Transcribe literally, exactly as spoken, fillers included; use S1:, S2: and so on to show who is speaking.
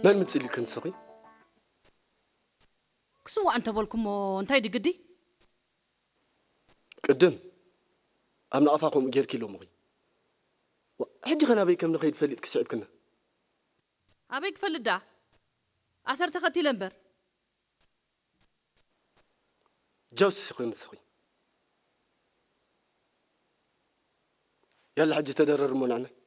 S1: من متسلي كنت سقي
S2: كسوا أنت بولكم أنتي دي قدي
S1: قدم أمنا أفاقهم غير كيلو مغي حجي خنا بي كم نخيد فليت كسعب كنا
S2: أبيك فلدا أسر تختي لمبر
S1: جوز سقي نسقي يلا حجي تدرر منعنا